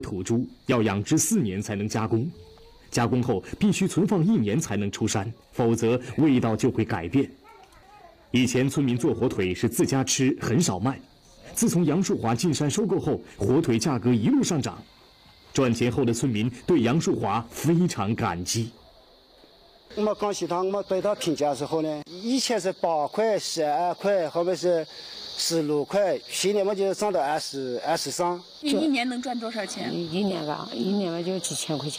土猪要养殖4年才能加工，加工后必须存放1年才能出山，否则味道就会改变。以前村民做火腿是自家吃，很少卖。自从杨树华进山收购后，火腿价格一路上涨，赚钱后的村民对杨树华非常感激。 我们广西堂，我们对他评价时候呢，以前是8块、12块，后面是16块，去年我就涨到23。 一年能赚多少钱？ 一年吧，就几千块钱。